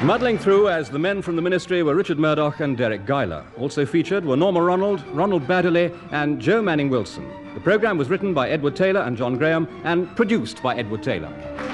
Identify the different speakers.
Speaker 1: Muddling through as the men from the Ministry were Richard Murdoch and Derek Guyler. Also featured were Norma Ronald, Ronald Baddeley and Joe Manning Wilson. The programme was written by Edward Taylor and John Graham and produced by Edward Taylor.